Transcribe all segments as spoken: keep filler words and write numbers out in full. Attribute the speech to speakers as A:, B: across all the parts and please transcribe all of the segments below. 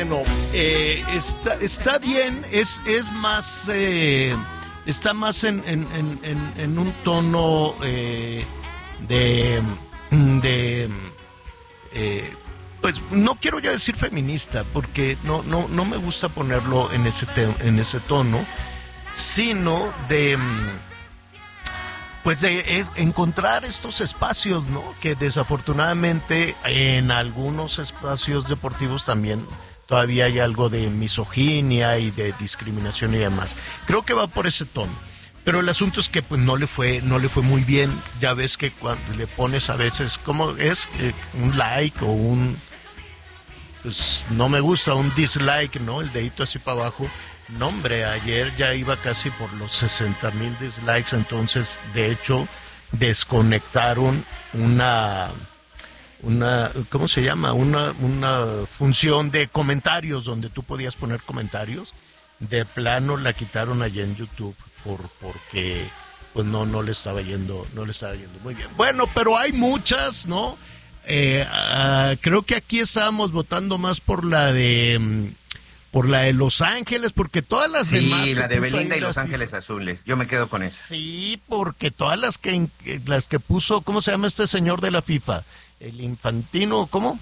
A: bueno, eh, está, está bien, es, es más, eh, está más en, en, en, en, en un tono eh, de, de eh, pues no quiero ya decir feminista, porque no, no, no me gusta ponerlo en ese, te, en ese tono, sino de... pues de es encontrar estos espacios, ¿no? Que desafortunadamente en algunos espacios deportivos también todavía hay algo de misoginia y de discriminación y demás. Creo que va por ese tono. Pero el asunto es que pues no le fue no le fue muy bien. Ya ves que cuando le pones a veces como es eh, un like o un pues no me gusta, un dislike, ¿no? El dedito así para abajo. No, hombre, ayer ya iba casi por los sesenta mil dislikes, entonces, de hecho, desconectaron una, una, ¿cómo se llama? Una, una función de comentarios donde tú podías poner comentarios. De plano la quitaron allá en YouTube por, porque, pues no, no le estaba yendo, no le estaba yendo muy bien. Bueno, pero hay muchas, ¿no? Eh, uh, creo que aquí estábamos votando más por la de... por la de Los Ángeles, porque todas las
B: sí,
A: demás...
B: Sí, la de Belinda y Los Ángeles Azules, yo me quedo con esa.
A: Sí, porque todas las que las que puso, ¿cómo se llama este señor de la FIFA? El Infantino, ¿cómo?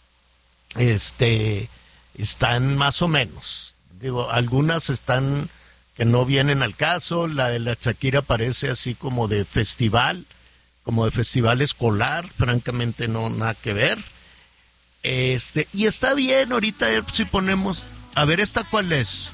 A: Este, están más o menos. Digo, algunas están que no vienen al caso, la de la Shakira parece así como de festival, como de festival escolar, francamente no, nada que ver. Este, y está bien, ahorita si ponemos... A ver, ¿esta cuál es?